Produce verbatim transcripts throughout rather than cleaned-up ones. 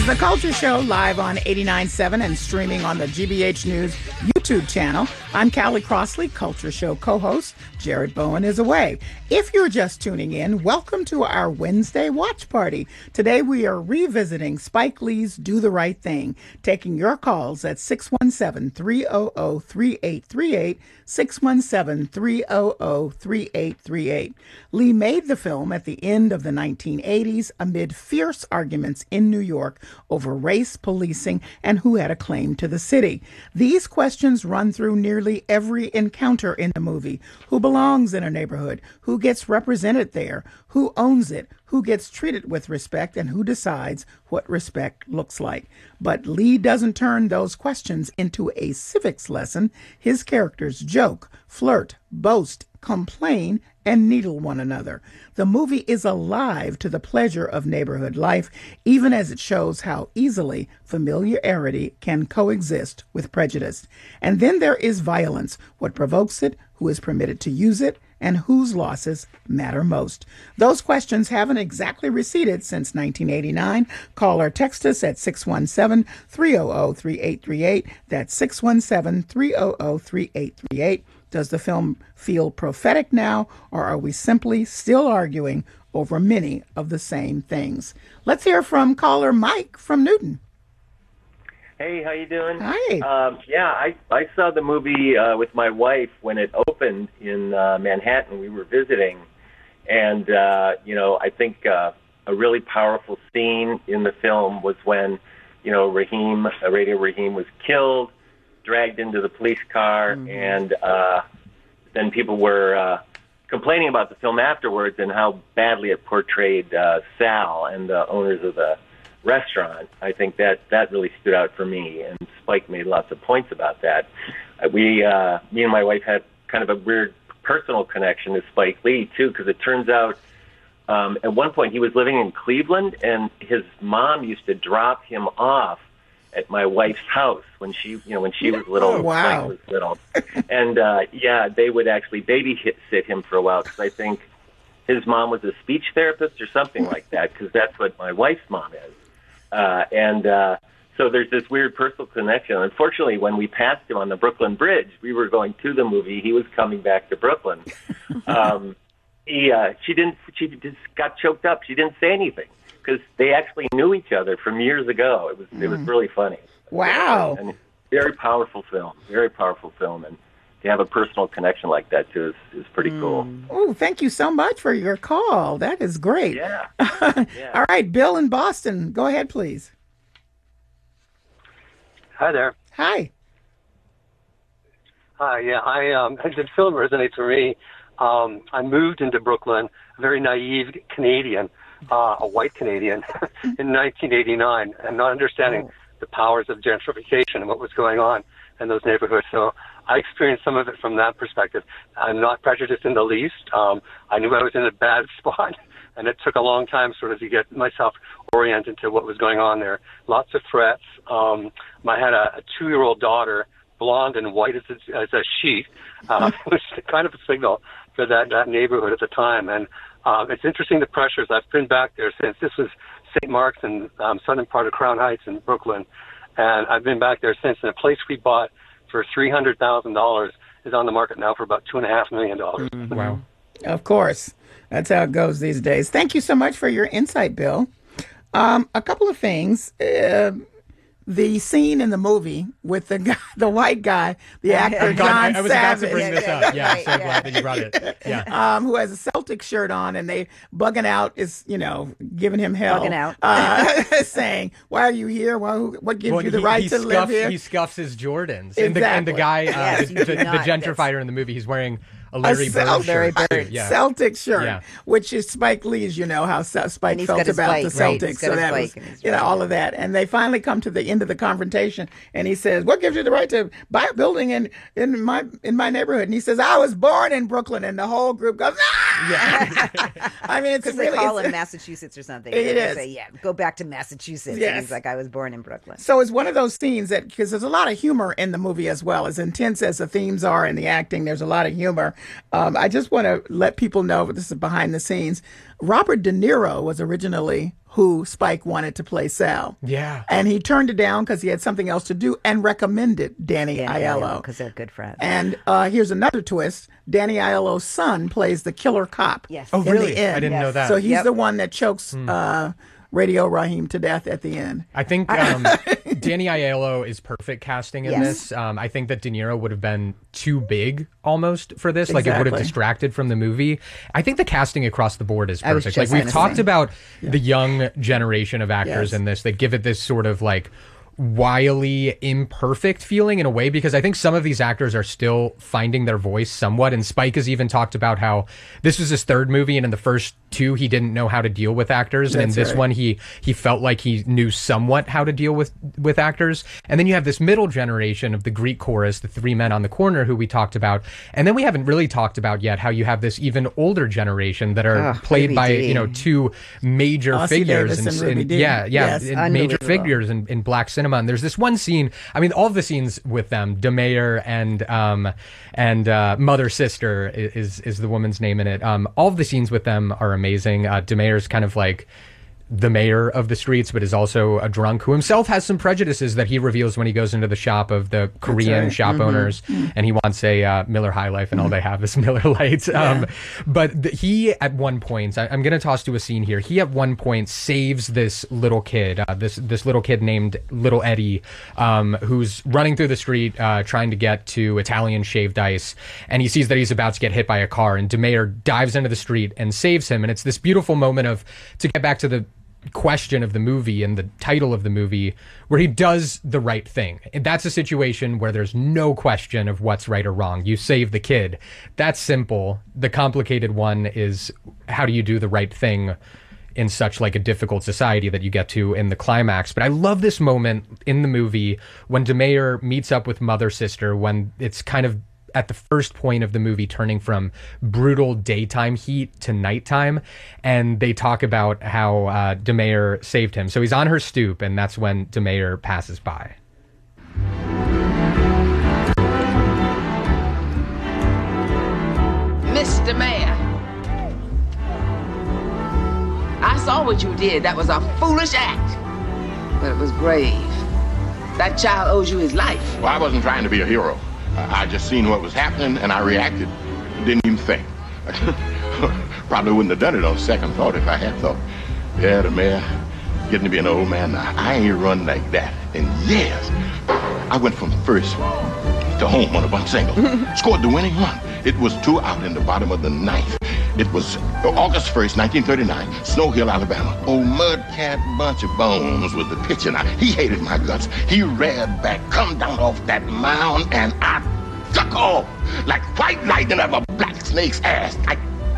The Culture Show, live on eighty-nine point seven and streaming on the G B H News YouTube channel. I'm Callie Crossley, Culture Show co-host. Jared Bowen is away. If you're just tuning in, welcome to our Wednesday watch party. Today we are revisiting Spike Lee's Do the Right Thing, taking your calls at six one seven, three hundred, three eight three eight, six one seven, three hundred, three eight three eight. Lee made the film at the end of the nineteen eighties amid fierce arguments in New York over race, policing, and who had a claim to the city. These questions run through nearly every encounter in the movie. Who belongs in a neighborhood? Who gets represented there? Who owns it? Who gets treated with respect? And who decides what respect looks like? But Lee doesn't turn those questions into a civics lesson. His characters joke, flirt, boast, complain, and needle one another. The movie is alive to the pleasure of neighborhood life, even as it shows how easily familiarity can coexist with prejudice. And then there is violence, what provokes it, who is permitted to use it, and whose losses matter most. Those questions haven't exactly receded since nineteen eighty-nine. Call or text us at six one seven, three hundred, three eight three eight. That's six one seven, three hundred, three eight three eight. Does the film feel prophetic now, or are we simply still arguing over many of the same things? Let's hear from caller Mike from Newton. Hey, how you doing? Hi. Um, yeah, I, I saw the movie uh, with my wife when it opened in uh, Manhattan. We were visiting, and, uh, you know, I think uh, a really powerful scene in the film was when, you know, Raheem, uh, Radio Raheem was killed, dragged into the police car, mm-hmm. and uh, then people were uh, complaining about the film afterwards and how badly it portrayed uh, Sal and the owners of the restaurant. I think that that really stood out for me, and Spike made lots of points about that. Uh, we, uh, me and my wife had kind of a weird personal connection to Spike Lee, too, because it turns out um, at one point he was living in Cleveland, and his mom used to drop him off at my wife's house when she, you know, when she was little. Oh, wow. Spike was little. And, uh, yeah, they would actually babysit him for a while, because I think his mom was a speech therapist or something like that, because that's what my wife's mom is. Uh, and uh, so there's this weird personal connection. Unfortunately, when we passed him on the Brooklyn Bridge, we were going to the movie. He was coming back to Brooklyn. Um, he, uh, she didn't. She just got choked up. She didn't say anything because they actually knew each other from years ago. It was mm. it was really funny. Wow! And very powerful film. Very powerful film, and to have a personal connection like that too is, is pretty mm. cool. Oh, thank you so much for your call. That is great. Yeah. yeah. All right, Bill in Boston, go ahead, please. Hi there. Hi. Hi. Yeah, I um, the film resonates for me. Um, I moved into Brooklyn, a very naive Canadian, uh, a white Canadian, in nineteen eighty-nine, and not understanding oh. the powers of gentrification and what was going on in those neighborhoods. So I experienced some of it from that perspective. I'm not prejudiced in the least. Um, I knew I was in a bad spot, and it took a long time sort of to get myself oriented to what was going on there. Lots of threats. Um, I had a, a two-year-old daughter, blonde and white as a, as a sheet. Uh, it was kind of a signal for that, that neighborhood at the time. And uh, it's interesting the pressures. I've been back there since. This was Saint Mark's and um, southern part of Crown Heights in Brooklyn. And I've been back there since. And a place we bought for three hundred thousand dollars is on the market now for about two point five million dollars. Mm-hmm. Wow. Of course. That's how it goes these days. Thank you so much for your insight, Bill. Um, a couple of things. Uh, the scene in the movie with the guy, the white guy, the actor John I, I was Savage, about to bring this up. Yeah, I'm so glad that you brought it. Yeah, um, who has a Celtic shirt on, and they bugging out is you know giving him hell, bugging out, uh, saying, "Why are you here? Well, what gives well, you the he, right he to scuffs, live here?" He scuffs his Jordans, exactly. and, the, and the guy, uh, yes, the, the, the not, gentrifier in the movie, he's wearing a Larry a Bird Cel- shirt. Bird. Yeah. Celtic shirt, Yeah. which is Spike Lee's, you know, how Spike felt got his about bike, the right. Celtics. He's got So his that bike was, and his you know, right. all of that. And they finally come to the end of the confrontation, and he says, "What gives you the right to buy a building in, in my in my neighborhood?" And he says, "I was born in Brooklyn." And the whole group goes, "Ah!" Yeah. I mean, it's Because really... they call it's, him Massachusetts or something. It They is. Say, yeah, go back to Massachusetts. Yes. And he's like, I was born in Brooklyn. So it's one of those scenes that, because there's a lot of humor in the movie as well. As intense as the themes are and the acting, there's a lot of humor. Um, I just want to let people know, this is behind the scenes, Robert De Niro was originally who Spike wanted to play Sal. Yeah. And he turned it down because he had something else to do and recommended Danny Aiello. Because they're good friends. And uh, here's another twist. Danny Aiello's son plays the killer cop. Yes. Oh, in really? the end. I didn't Yes. know that. So he's Yep. the one that chokes uh, Radio Raheem to death at the end. I think um, Danny Aiello is perfect casting in Yes. this. Um, I think that De Niro would have been too big almost for this. Like it would have Exactly. distracted from the movie. I think the casting across the board is I was perfect. just Like we've gonna talked say. about the young generation of actors Yes. in this. They give it this sort of like wily, imperfect feeling in a way, because I think some of these actors are still finding their voice somewhat. And Spike has even talked about how this was his third movie, and in the first two, he didn't know how to deal with actors. And in That's this right. one, he he felt like he knew somewhat how to deal with with actors. And then you have this middle generation of the Greek chorus, the three men on the corner who we talked about. And then we haven't really talked about yet how you have this even older generation that are Oh, played Ruby by, Dee. you know, two major Ossie figures Davis and Ruby Dee. yeah, yeah, Yes. in major Unbelievable. figures in, in black cinema. And there's this one scene, I mean, all of the scenes with them, DeMayer and um and uh, Mother Sister is is the woman's name in it. Um, all of the scenes with them are amazing. Uh, DeMayer's kind of like the mayor of the streets, but is also a drunk who himself has some prejudices that he reveals when he goes into the shop of the Korean right. shop owners, and he wants a uh, Miller High Life, and all they have is Miller Lights. Um, but th- he, at one point, I, I'm going to toss to a scene here. He, at one point, saves this little kid, uh, this this little kid named Little Eddie, um, who's running through the street uh, trying to get to Italian shaved ice, and he sees that he's about to get hit by a car, and DeMayer dives into the street and saves him. And it's this beautiful moment of, to get back to the question of the movie and the title of the movie, where he does the right thing. And that's a situation where there's no question of what's right or wrong. You save the kid. That's simple. The complicated one is, how do you do the right thing in such like a difficult society that you get to in the climax? But I love this moment in the movie when DeMayer meets up with Mother Sister, when it's kind of at the first point of the movie turning from brutal daytime heat to nighttime, and they talk about how uh, DeMayer saved him. So he's on her stoop, and that's when DeMayer passes by. Mister Mayor, I saw what you did. That was a foolish act, but it was brave. That child owes you his life. Well, I wasn't trying to be a hero. I I just seen what was happening, and I reacted. Didn't even think. Probably wouldn't have done it on second thought if I had thought. Yeah, the mayor, getting to be an old man now. I ain't run like that in years. I went from first to home on a bunt single. Scored the winning run. It was two out in the bottom of the ninth. It was August first, nineteen thirty-nine, Snow Hill, Alabama. Old Mudcat Bunch of Bones was the pitcher. Now, he hated my guts. He reared back, come down off that mound, and I duck off like white lightning out of a black snake's ass. I...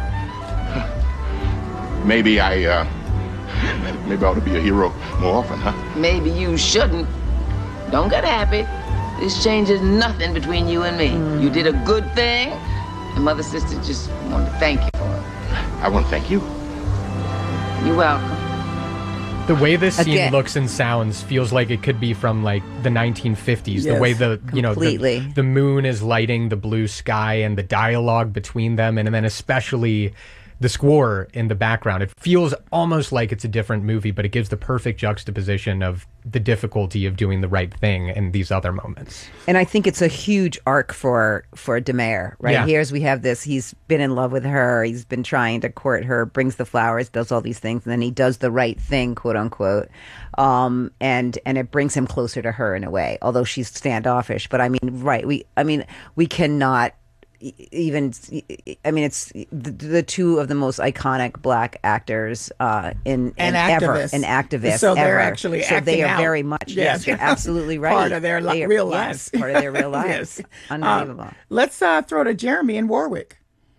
Maybe I, uh, maybe I ought to be a hero more often, huh? Maybe you shouldn't. Don't get happy. This changes nothing between you and me. You did a good thing, and Mother Sister just wanted to thank you for it. I want to thank you. You're welcome. The way this scene Again. looks and sounds feels like it could be from like the nineteen fifties. Yes, the way the you know the, completely. the moon is lighting the blue sky, and the dialogue between them, and, and then especially the score in the background. It feels almost like it's a different movie, but it gives the perfect juxtaposition of the difficulty of doing the right thing in these other moments. And I think it's a huge arc for for DeMayer, right? Yeah. Here's we have this. He's been in love with her. He's been trying to court her. Brings the flowers, does all these things, and then he does the right thing, quote unquote. Um, and and it brings him closer to her in a way, although she's standoffish. But I mean, right? We I mean, we cannot e- even. I mean, it's the, the two of the most iconic black actors uh, in, And in ever, activists. and activists. So they're ever. actually so they acting are out. very much. Yes. Yes, you're absolutely right. Part of their li- They are- real yes, lives. part of their real lives. Yes. Unbelievable. Uh, let's uh, throw to Jeremy in Warwick.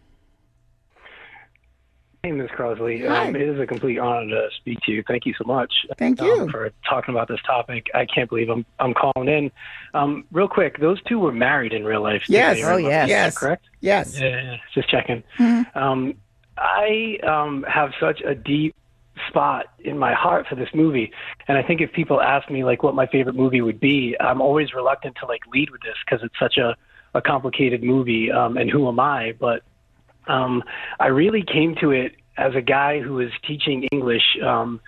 Hey, Miz Crosley. Hi. Um, it is a complete honor to speak to you. Thank you so much. Thank um, you. for talking about this topic. I can't believe I'm I'm calling in. Um, real quick, those two were married in real life. Yes. They Oh, were- yes. is that Yes. correct? Yes. Yeah, yeah, just checking. Mm-hmm. Um, I um, have such a deep spot in my heart for this movie, and I think if people ask me like what my favorite movie would be, I'm always reluctant to like lead with this because it's such a, a complicated movie. Um, and who am I? But um, I really came to it as a guy who was teaching English um,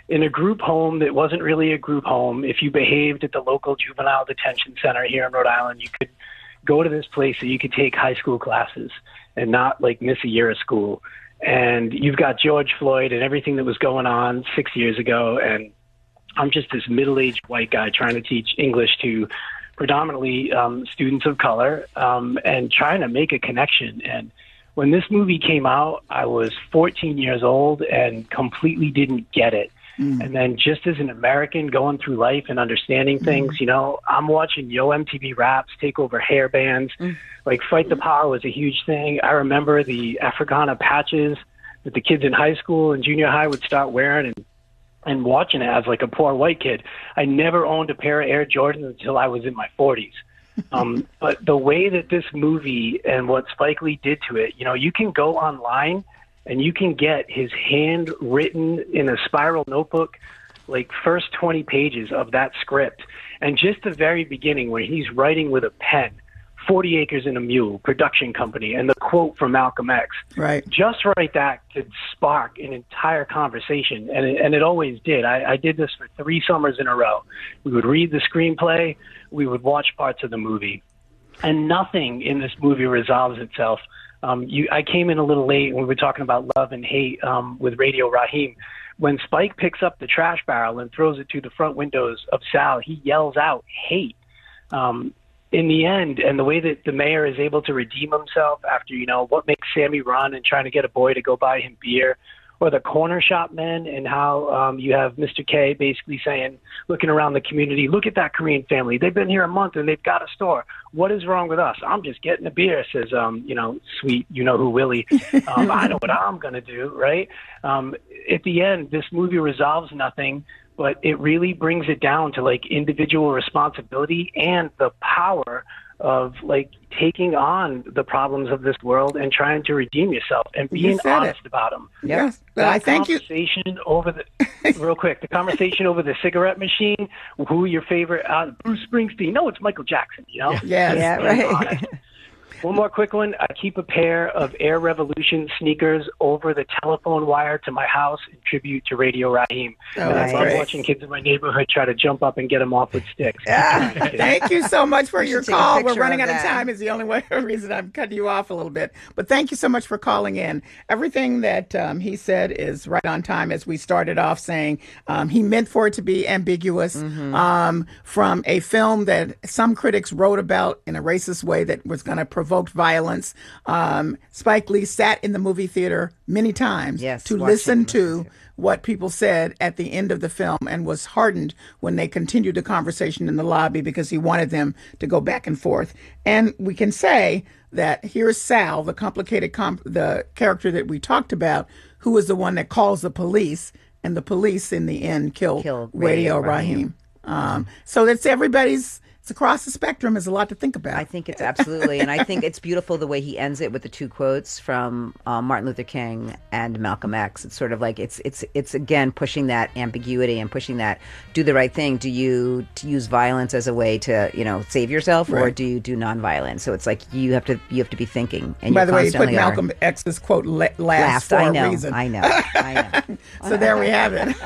in a group home that wasn't really a group home. If you behaved at the local juvenile detention center here in Rhode Island, you could go to this place so you could take high school classes and not like miss a year of school. And you've got George Floyd and everything that was going on six years ago. And I'm just this middle-aged white guy trying to teach English to predominantly um, students of color um, and trying to make a connection. And when this movie came out, I was fourteen years old and completely didn't get it. Mm. And then just as an American going through life and understanding things, mm. you know, I'm watching Yo M T V Raps take over hair bands. Mm. Like Fight the Power was a huge thing. I remember the Africana patches that the kids in high school and junior high would start wearing, and and watching it as like a poor white kid. I never owned a pair of Air Jordans until I was in my forties. Um, but the way that this movie and what Spike Lee did to it, you know, you can go online and you can get his handwritten in a spiral notebook, like first twenty pages of that script. And just the very beginning where he's writing with a pen, forty acres and a mule, production company, and the quote from Malcolm X. Right. Just right that could spark an entire conversation, and it, and it always did. I, I did this for three summers in a row. We would read the screenplay, we would watch parts of the movie, and nothing in this movie resolves itself. Um, you, I came in a little late when we were talking about love and hate um, with Radio Raheem. When Spike picks up the trash barrel and throws it to the front windows of Sal, he yells out hate. Um, in the end, and the way that the mayor is able to redeem himself after, you know, what makes Sammy run and trying to get a boy to go buy him beer, or the corner shop men, and how um, you have Mister K basically saying, looking around the community, look at that Korean family. They've been here a month and they've got a store. What is wrong with us? I'm just getting a beer, says, um, you know, sweet, you know who Willie. Um, I know what I'm going to do, right? Um, at the end, this movie resolves nothing, but it really brings it down to like individual responsibility and the power of like taking on the problems of this world and trying to redeem yourself and being honest it. about them. Yes, that I thank you. Conversation over the real quick, the conversation over the cigarette machine. Who your favorite? Uh, Bruce Springsteen. No, it's Michael Jackson. You know. Yes. Yeah, right. One more quick one. I keep a pair of Air Revolution sneakers over the telephone wire to my house in tribute to Radio Raheem. Oh, and I love great. watching kids in my neighborhood try to jump up and get them off with sticks. Yeah. Thank you so much for We your should take a call. We're picture running of out of that. time is the only way, reason I'm cutting you off a little bit. But thank you so much for calling in. Everything that um, he said is right on time, as we started off saying. Um, he meant for it to be ambiguous Mm-hmm. um, from a film that some critics wrote about in a racist way that was going to provoke violence. Um, Spike Lee sat in the movie theater many times Yes, to watching listen the to movie. what people said at the end of the film, and was hardened when they continued the conversation in the lobby because he wanted them to go back and forth. And we can say that here's Sal, the complicated, comp- the character that we talked about, who is the one that calls the police, and the police in the end killed, Killed Radio, Radio Raheem. Raheem. Um, so that's everybody's. It's across the spectrum. There's a lot to think about. I think it's absolutely, and I think it's beautiful the way he ends it with the two quotes from um, Martin Luther King and Malcolm X. It's sort of like it's it's it's again pushing that ambiguity and pushing that do the right thing. Do you to use violence as a way to you know save yourself, or Right. do you do nonviolence? So it's like you have to you have to be thinking. And By you the way, you put constantly are. Malcolm X's quote la- last, Last, for I a know, reason. I know, I know. So there we have it.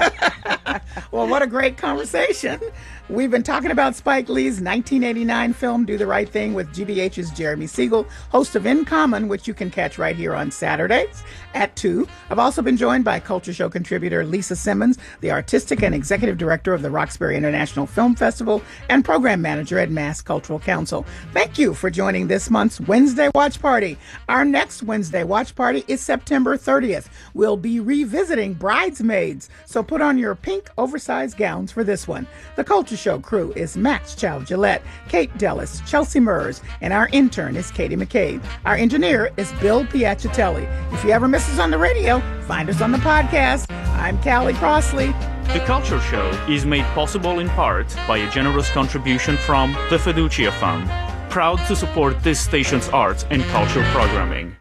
Well, what a great conversation. We've been talking about Spike Lee's nineteen eighty-nine film, Do the Right Thing, with G B H's Jeremy Siegel, host of In Common, which you can catch right here on Saturdays at two. I've also been joined by Culture Show contributor Lisa Simmons, the artistic and executive director of the Roxbury International Film Festival and program manager at Mass Cultural Council. Thank you for joining this month's Wednesday Watch Party. Our next Wednesday Watch Party is September thirtieth. We'll be revisiting Bridesmaids, so put on your pink oversized gowns for this one. The Culture Show crew is Max Chow Gillette, Kate Dellis, Chelsea Mers, and our intern is Katie McCabe. Our engineer is Bill Piacitelli. If you ever miss us on the radio, find us on the podcast. I'm Callie Crossley. The Culture Show is made possible in part by a generous contribution from the Fiducia Fund, proud to support this station's arts and culture programming.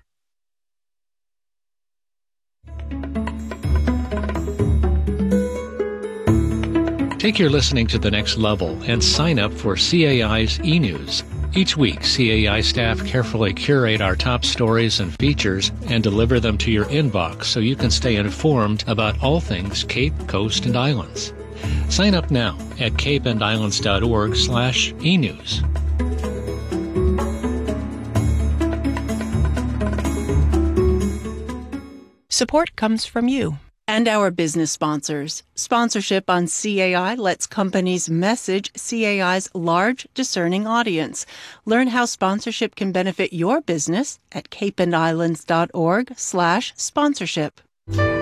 Take your listening to the next level and sign up for C A I's e-news. Each week, C A I staff carefully curate our top stories and features and deliver them to your inbox so you can stay informed about all things Cape, Coast, and Islands. Sign up now at capeandislands.org slash e-news. Support comes from you and our business sponsors. Sponsorship on C A I lets companies message C A I's large, discerning audience. Learn how sponsorship can benefit your business at capeandislands.org slash sponsorship.